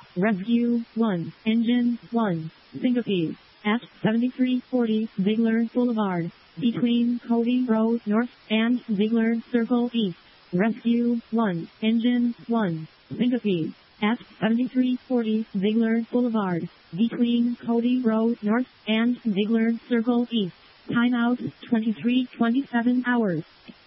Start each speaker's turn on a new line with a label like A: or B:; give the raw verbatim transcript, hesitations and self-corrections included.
A: Rescue one, Engine one, Syncope, at seventy-three forty Ziegler Boulevard, between Cody Road North and Ziegler Circle East. Rescue one, Engine one, Syncope, at seventy-three forty Ziegler Boulevard, between Cody Road North and Ziegler Circle East. Timeout twenty-three twenty-seven hours.